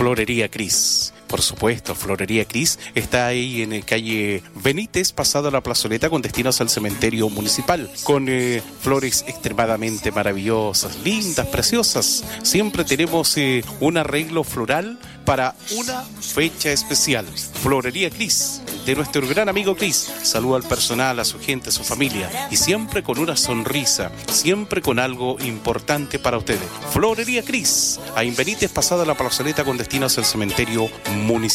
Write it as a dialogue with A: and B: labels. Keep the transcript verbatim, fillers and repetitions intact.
A: Florería Cris. Por supuesto, Florería Cris está ahí en eh, calle Benítez, pasada la plazoleta con destinos al cementerio municipal, con eh, flores extremadamente maravillosas, lindas, preciosas. Siempre tenemos eh, un arreglo floral para una fecha especial. Florería Cris, de nuestro gran amigo Cris. Saluda al personal, a su gente, a su familia, y siempre con una sonrisa, siempre con algo importante para ustedes. Florería Cris, ahí en Benítez, pasada la plazoleta con destinos al cementerio municipal.